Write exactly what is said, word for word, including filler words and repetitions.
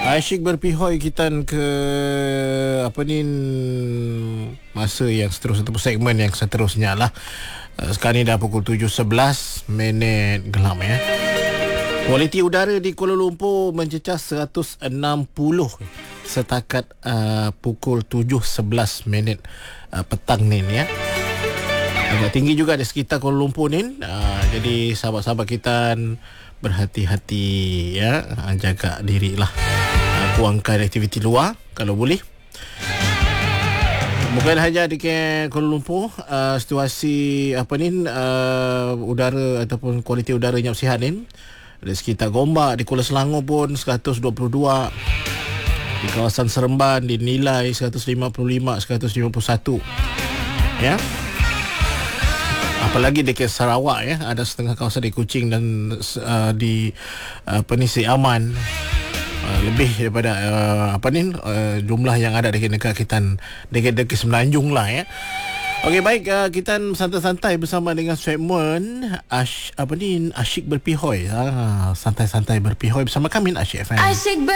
Asyik berpihoi kita ke apa ni masa yang seterusnya ataupun segmen yang seterusnya lah. Sekarang ni dah pukul tujuh sebelas minit gelap ya. Kualiti udara di Kuala Lumpur mencecah seratus enam puluh setakat uh, pukul tujuh sebelas minit uh, petang ni ya. Agak tinggi juga di sekitar Kuala Lumpur ni. Uh, jadi sahabat-sahabat kita berhati-hati ya, jaga dirilah. Uh, kurangkan aktiviti luar kalau boleh. Bukan hanya di Kuala Lumpur, uh, situasi apa ni uh, udara ataupun kualiti udara yang sihat ni di sekitar Gombak, di Kuala Selangor pun seratus dua puluh dua, di kawasan Seremban dinilai seratus lima puluh lima, seratus lima puluh satu ya. Apalagi di Sarawak ya, ada setengah kawasan di Kuching dan uh, di uh, Penisik Aman. Uh, lebih daripada uh, apa ni uh, jumlah yang ada di negara kita, dekat-dekat Semenanjung lah ya. Okey, baik, uh, kita santai-santai bersama dengan segmen Ash, apa ni asyik berpihoi. Ha, santai-santai berpihoi bersama kami Asyik F M. Asyik ber-